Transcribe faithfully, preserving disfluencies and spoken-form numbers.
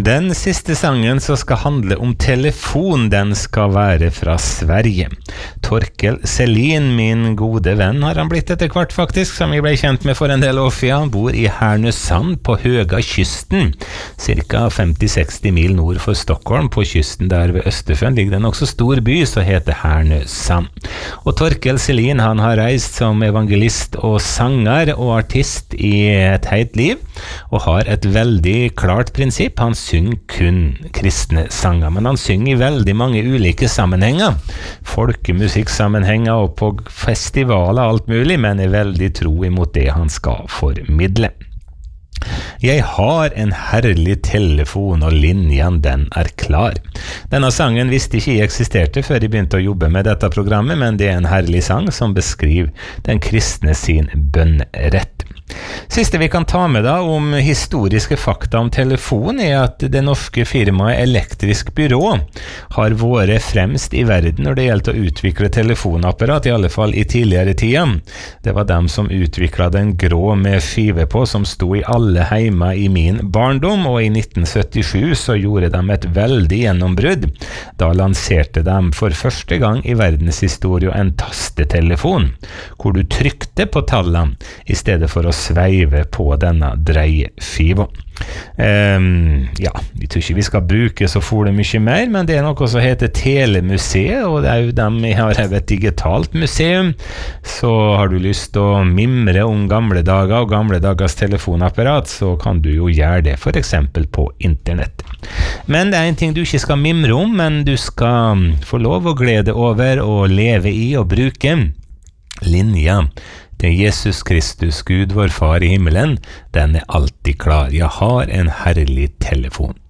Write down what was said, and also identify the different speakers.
Speaker 1: Den siste sangen som skal handle om telefon, den skal være fra Sverige. Torkel Selin, min gode venn, har han blitt etter hvert faktisk, som vi ble kjent med for en del år siden. Han bor i Härnösand på Höga kysten, cirka femti til seksti mil nord for Stockholm. På kysten der ved Østersjøen ligger det en også stor by som heter Härnösand. Og Torkel Selin, han har reist som evangelist og sanger og artist i et helt liv, og har et veldig klart prinsipp. Han synger kun kristne sanger, men han synger i veldig mange ulike sammenhenger, folkemusikksammenhenger og på festivaler og alt mulig, men er veldig tro imot det han skal formidle. Jeg har en herlig telefon, og linjen den er klar. Denne sangen visste ikke jeg eksisterte før jeg begynte å jobbe med dette programmet, men det er en herlig sang som beskriver den kristne sin bønnerett. Siste vi kan ta med da om historiske fakta om telefon er at det norske firmaet Elektrisk Byrå har vært fremst i verden når det gjelder å utvikle telefonapparat, i alle fall i tidligere tida. Det var dem som utviklet den grå med skive på som sto i alle heima i min barndom, og i nitten syttisju så gjorde de et veldig gjennombrudd. Da lanserte de for første gang i verdenshistorie en tastetelefon, hvor du trykte på tallene i stedet for å sveive på denne dreieskiva. Um, ja, vi tror ikke vi skal bruke så for det mye mer, men det er noe som heter Telemuseet, og det er jo dem vi har et digitalt museum. Så har du lyst til å mimre om gamle dager og gamle dagers telefonapparat, så kan du jo gjøre det for eksempel på internett. Men det er en ting du ikke skal mimre om, men du skal få lov å glede over og leve i og bruke. Linja til Jesus Kristus, Gud vår Far i himmelen, den er alltid klar. Jeg har en herlig telefon.